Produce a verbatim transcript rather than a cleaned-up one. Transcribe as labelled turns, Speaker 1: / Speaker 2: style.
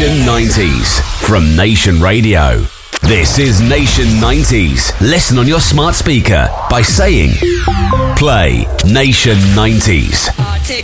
Speaker 1: Nation nineties from Nation Radio. This is Nation nineties. Listen on your smart speaker by saying, play Nation nineties.
Speaker 2: Arctic